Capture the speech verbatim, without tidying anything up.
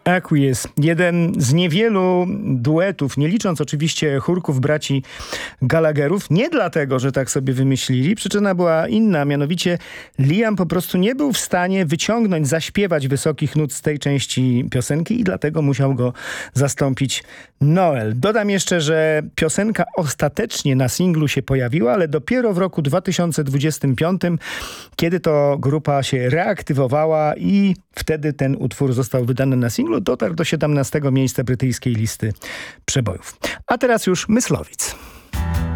Aqueous. Jeden z niewielu duetów, nie licząc oczywiście chórków braci Gallagherów. Nie dlatego, że tak sobie wymyślili. Przyczyna była inna, mianowicie Liam po prostu nie był w stanie wyciągnąć, zaśpiewać wysokich nut z tej części piosenki i dlatego musiał go zastąpić Noel. Dodam jeszcze, że piosenka ostatecznie na singlu się pojawiła, ale dopiero w roku dwa tysiące dwudziestym piątym, kiedy to grupa się reaktywowała i wtedy ten utwór został wydany na singlu, dotarł do siedemnastego miejsca brytyjskiej listy przebojów. A teraz już Myslowic.